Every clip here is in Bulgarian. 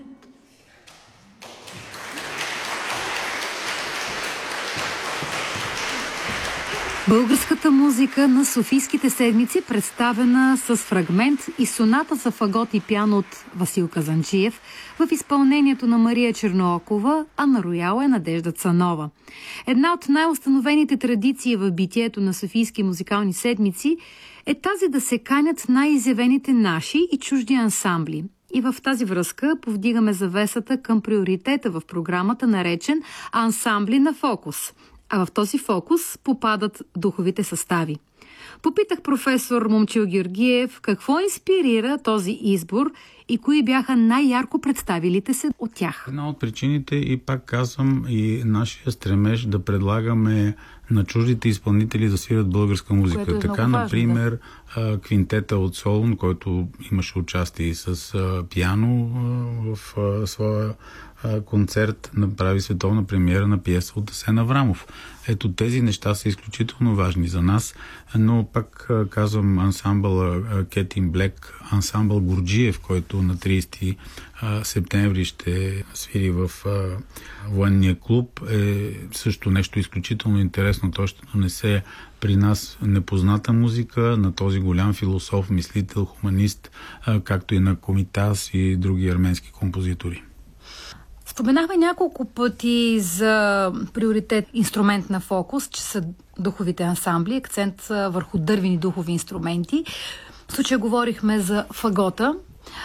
Българската музика на Софийските седмици, представена с фрагмент и соната за фагот и пиано от Васил Казанджиев в изпълнението на Мария Черноокова, а на рояла е Надежда Цанова. Една от най-установените традиции в битието на Софийски музикални седмици е тази да се канят най-изявените наши и чужди ансамбли. И в тази връзка повдигаме завесата към приоритета в програмата, наречен Ансамбли на фокус. А в този фокус попадат духовите състави. Попитах професор Момчил Георгиев какво инспирира този избор и кои бяха най-ярко представилите се от тях. Една от причините, и пак казвам, и нашия стремеж да предлагаме на чуждите изпълнители да свирят българска музика. Така, например, квинтета от Солун, който имаше участие и с пиано в своя концерт, направи световна премиера на пиеса от Асен Аврамов. Ето тези неща са изключително важни за нас, но пак казвам ансамбъл Кетин Блек, ансамбъл Горджиев, който на 30 септември ще свири в военния клуб, е също нещо изключително интересно. Той ще донесе при нас непозната музика на този голям философ, мислител, хуманист, както и на Комитас и други арменски композитори. Споменахме няколко пъти за приоритет инструмент на фокус, че са духовите ансамбли, акцент върху дървени духови инструменти. В случая говорихме за фагота.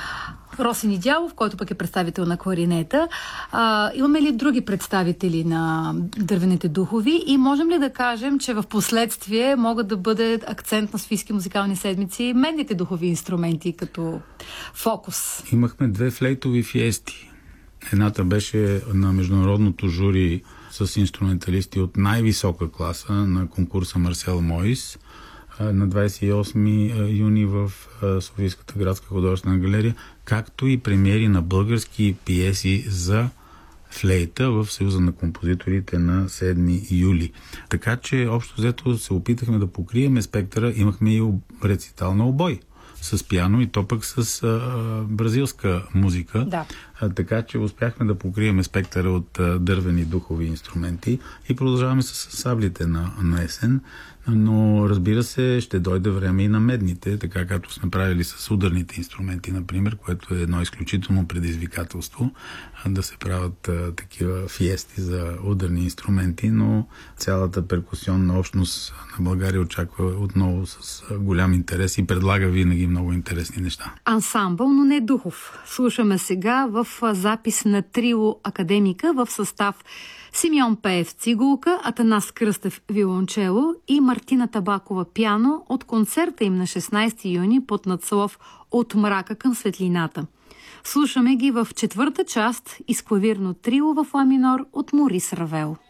Росен Идялов, който пък е представител на кларинета. Имаме ли други представители на дървените духови и можем ли да кажем, че в последствие могат да бъде акцент на Софийски музикални седмици медните духови инструменти като фокус? Имахме 2 флейтови фиести. Едната беше на международното жури с инструменталисти от най-висока класа на конкурса Марсел Моис на 28 юни в Софийската градска художествена галерия, както и премиери на български пиеси за флейта в Съюза на композиторите на 7 юли. Така че общо взето се опитахме да покрием спектъра. Имахме и рецитал на обой с пиано и то пък с бразилска музика. Да. Така че успяхме да покрием спектъра от дървени духови инструменти и продължаваме с саблите на есен. Но разбира се, ще дойде време и на медните, така както сме правили с ударните инструменти, например, което е едно изключително предизвикателство да се правят такива фиести за ударни инструменти, но цялата перкусионна общност на България очаква отново с голям интерес и предлага винаги много интересни неща. Ансамбъл, но не духов. Слушаме сега в запис на трио Академика в състав Симеон Пеев цигулка, Атанас Кръстев виолончело и Мартина Табакова пиано от концерта им на 16 юни под надслов "От мрака към светлината". Слушаме ги в четвърта част и с клавирно трио в ла минор от Морис Равел.